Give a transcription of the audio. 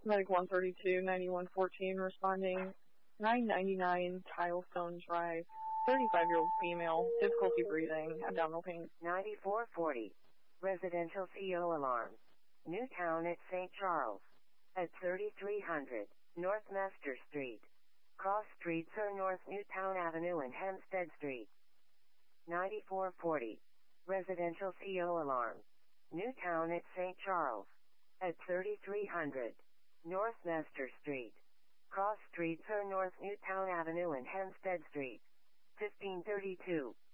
Medic 132, 9114 responding. 999 Tilestone Drive. 35-year-old female, difficulty breathing, abdominal pain. 9440. Residential CO alarm. Newtown at St. Charles. At 3300 North Master Street. Cross streets are North Newtown Avenue and Hempstead Street. 9440. Residential CO alarm. Newtown at St. Charles. At 3300 North Master Street. Cross streets are North Newtown Avenue and Hempstead Street. 1532.